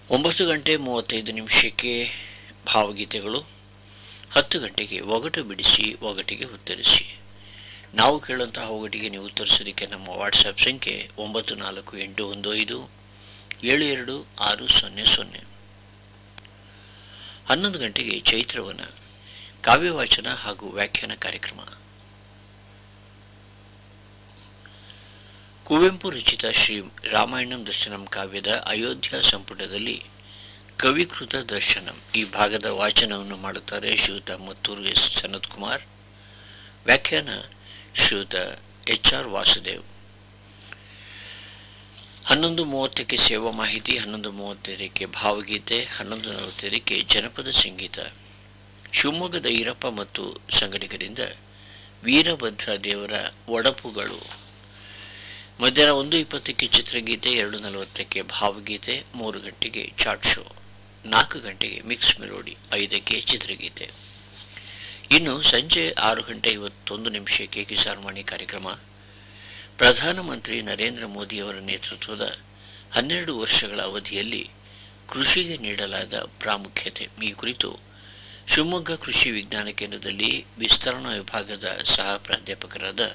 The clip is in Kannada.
9:35 ಭಾವಗೀತೆಗಳು. 10 ಗಂಟೆಗೆ ಒಗಟು ಬಿಡಿಸಿ ಒಗಟಿಗೆ ಉತ್ತರಿಸಿ. ನಾವು ಕೇಳುವಂತಹ ಒಗಟಿಗೆ ನೀವು ಉತ್ತರಿಸೋದಕ್ಕೆ ನಮ್ಮ ವಾಟ್ಸಪ್ ಸಂಖ್ಯೆ 9481572600. 11 ಗಂಟೆಗೆ ಚೈತ್ರವನ ಕಾವ್ಯವಾಚನ ಹಾಗೂ ವ್ಯಾಖ್ಯಾನ ಕಾರ್ಯಕ್ರಮ. ಕುವೆಂಪು ರಚಿತ ಶ್ರೀ ರಾಮಾಯಣಂ ದರ್ಶನಂ ಕಾವ್ಯದ ಅಯೋಧ್ಯ ಸಂಪುಟದಲ್ಲಿ ಕವಿಕೃತ ದರ್ಶನಂ ಈ ಭಾಗದ ವಾಚನವನ್ನು ಮಾಡುತ್ತಾರೆ ಶ್ರೀಯುತ ಮತ್ತೂರು ಎಸ್ ಸನತ್ ಕುಮಾರ್. ವ್ಯಾಖ್ಯಾನ ಶ್ರೀಯುತ HR ವಾಸುದೇವ್. 11:30 ಸೇವಾ ಮಾಹಿತಿ, 11:35 ಭಾವಗೀತೆ, 11:45 ಜನಪದ ಸಂಗೀತ. ಶಿವಮೊಗ್ಗದ ಈರಪ್ಪ ಮತ್ತು ಸಂಗಡಿಗರಿಂದ ವೀರಭದ್ರ ದೇವರ ಒಡಪುಗಳು. ಮಧ್ಯಾಹ್ನ 1:20 ಚಿತ್ರಗೀತೆ, 2:40 ಭಾವಗೀತೆ, 3 ಗಂಟೆಗೆ ಚಾಟ್ ಶೋ, 4 ಗಂಟೆಗೆ ಮಿಕ್ಸ್ ಮೆಲೋಡಿ, 5ಕ್ಕೆ ಚಿತ್ರಗೀತೆ. ಇನ್ನು ಸಂಜೆ 6:51 ಕಿಸಾನ್ವಾಣಿ ಕಾರ್ಯಕ್ರಮ. ಪ್ರಧಾನಮಂತ್ರಿ ನರೇಂದ್ರ ಮೋದಿಯವರ ನೇತೃತ್ವದ 12 ವರ್ಷಗಳ ಅವಧಿಯಲ್ಲಿ ಕೃಷಿಗೆ ನೀಡಲಾದ ಪ್ರಾಮುಖ್ಯತೆ ಈ ಕುರಿತು ಶಿವಮೊಗ್ಗ ಕೃಷಿ ವಿಜ್ಞಾನ ಕೇಂದ್ರದಲ್ಲಿ ವಿಸ್ತರಣಾ ವಿಭಾಗದ ಸಹ ಪ್ರಾಧ್ಯಾಪಕರಾದ